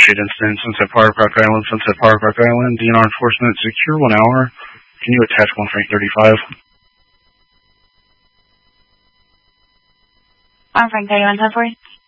troubleshoot incident, Sunset Park, Rock Island, Sunset Park, Rock Island, DNR enforcement, secure 1 hour. Can you attach 1 Frank 35? 1 Frank 31, 10 for you.